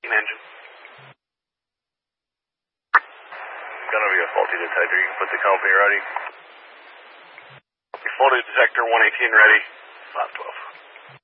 engine. Gonna be a faulty detector. You can put the company ready. Faulty detector 118 ready. 512.